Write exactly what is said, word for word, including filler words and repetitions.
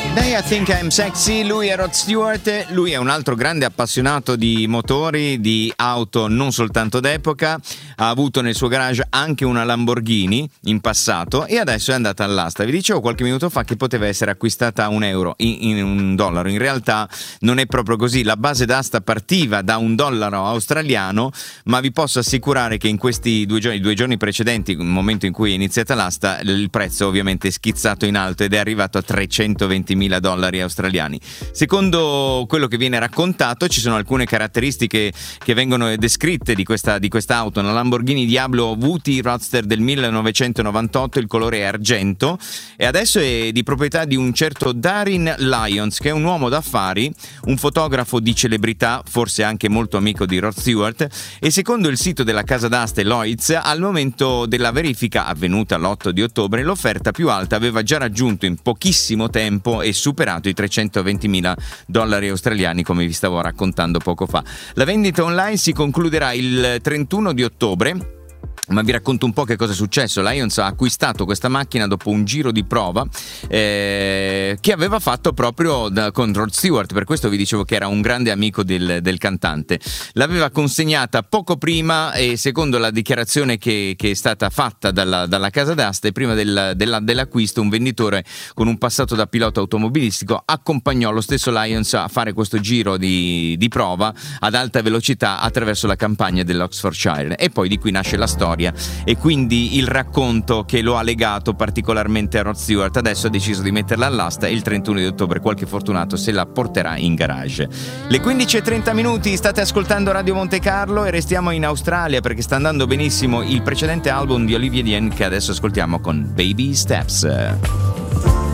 They I Think I'm Sexy, lui è Rod Stewart, lui è un altro grande appassionato di motori, di auto non soltanto d'epoca, ha avuto nel suo garage anche una Lamborghini in passato e adesso è andata all'asta. Vi dicevo qualche minuto fa che poteva essere acquistata a un euro, in, in un dollaro, in realtà non è proprio così, la base d'asta partiva da un dollaro australiano, ma vi posso assicurare che in questi due giorni, due giorni precedenti, il momento in cui è iniziata l'asta, il prezzo ovviamente è schizzato in alto ed è arrivato a trecentoventimila dollari australiani. Secondo quello che viene raccontato, ci sono alcune caratteristiche che vengono descritte di questa, di questa auto, una Lamborghini Diablo V T Roadster del millenovecentonovantotto, il colore è argento e adesso è di proprietà di un certo Darin Lyons, che è un uomo d'affari, un fotografo di celebrità, forse anche molto amico di Rod Stewart, e secondo il sito della casa d'aste Lloyds, al momento della verifica avvenuta l'otto di ottobre, l'offerta più alta aveva già raggiunto in pochissimo tempo e superato i trecentoventimila dollari australiani, come vi stavo raccontando poco fa. La vendita online si concluderà il trentuno di ottobre. Ma vi racconto un po' che cosa è successo. Lyons ha acquistato questa macchina dopo un giro di prova eh, che aveva fatto proprio da, con Rod Stewart, per questo vi dicevo che era un grande amico del, del cantante. L'aveva consegnata poco prima e secondo la dichiarazione che, che è stata fatta dalla, dalla casa d'aste, prima del, della, dell'acquisto un venditore con un passato da pilota automobilistico accompagnò lo stesso Lyons a fare questo giro di, di prova ad alta velocità attraverso la campagna dell'Oxfordshire, e poi di qui nasce la storia e quindi il racconto che lo ha legato particolarmente a Rod Stewart. Adesso ha deciso di metterla all'asta e il trentuno di ottobre qualche fortunato se la porterà in garage. Le quindici e trenta minuti, state ascoltando Radio Monte Carlo e restiamo in Australia perché sta andando benissimo il precedente album di Olivia Dean che adesso ascoltiamo con Baby Steps.